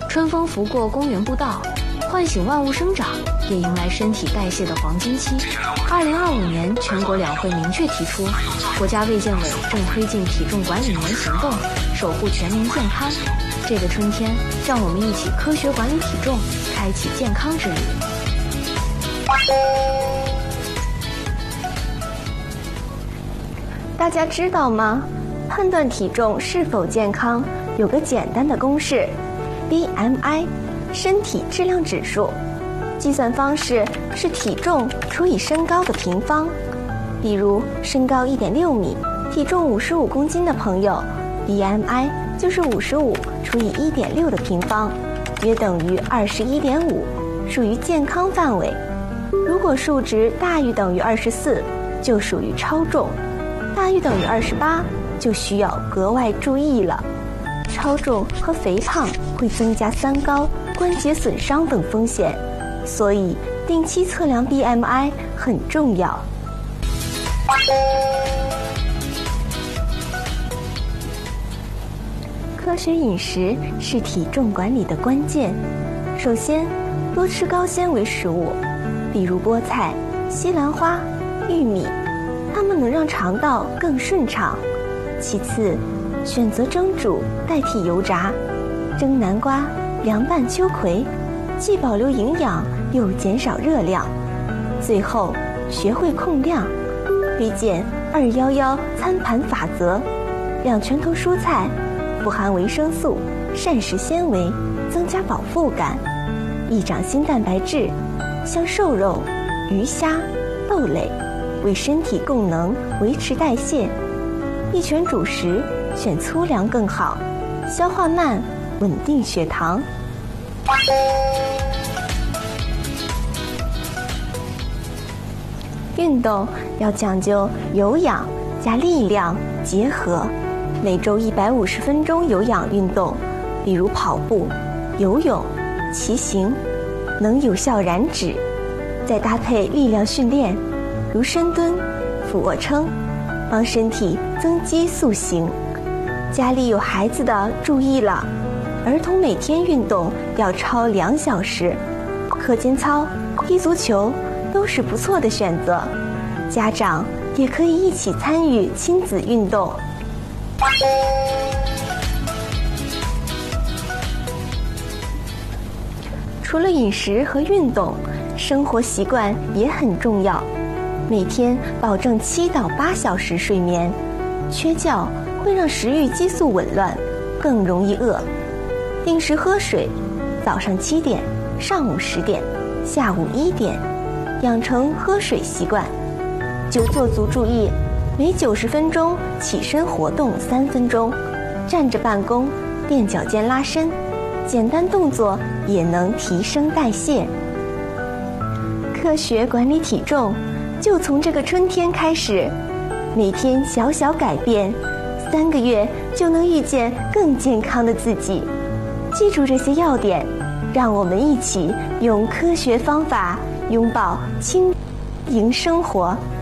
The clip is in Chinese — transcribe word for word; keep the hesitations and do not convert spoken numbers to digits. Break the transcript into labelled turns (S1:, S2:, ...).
S1: 春风拂过公园步道，唤醒万物生长，也迎来身体代谢的黄金期。二零二五年，全国两会明确提出，国家卫健委正推进体重管理年行动，守护全民健康。这个春天，让我们一起科学管理体重，开启健康之旅。
S2: 大家知道吗？判断体重是否健康有个简单的公式 B M I 身体质量指数，计算方式是体重除以身高的平方。比如身高 一点六米，体重五十五公斤的朋友， B M I 就是五十五除以 一点六的平方，约等于 二十一点五， 属于健康范围。如果数值大于等于二十四，就属于超重，大于等于二十八，就需要格外注意了。超重和肥胖会增加三高、关节损伤等风险，所以定期测量 B M I 很重要。科学饮食是体重管理的关键。首先，多吃高纤维食物，比如菠菜、西兰花、玉米，它们能让肠道更顺畅。其次，选择蒸煮代替油炸，蒸南瓜、凉拌秋葵，既保留营养又减少热量。最后，学会控量，推荐二一一餐盘法则，两拳头蔬菜，富含维生素、膳食纤维，增加饱腹感；一掌心蛋白质，像瘦肉、鱼虾、豆类，为身体供能，维持代谢。一拳主食，选粗粮更好，消化慢，稳定血糖。运动要讲究有氧加力量结合，每周一百五十分钟有氧运动，比如跑步、游泳、骑行，能有效燃脂。再搭配力量训练，如深蹲、俯卧撑，帮身体增肌塑形。家里有孩子的注意了，儿童每天运动要超两小时，课间操、踢足球都是不错的选择。家长也可以一起参与亲子运动。除了饮食和运动，生活习惯也很重要。每天保证七到八小时睡眠，缺觉会让食欲激素紊乱，更容易饿。定时喝水，早上七点、上午十点、下午一点，养成喝水习惯。久坐族注意，每九十分钟起身活动三分钟，站着办公，垫脚尖拉伸，简单动作也能提升代谢。科学管理体重，就从这个春天开始，每天小小改变，三个月就能遇见更健康的自己。记住这些要点，让我们一起用科学方法拥抱轻盈生活。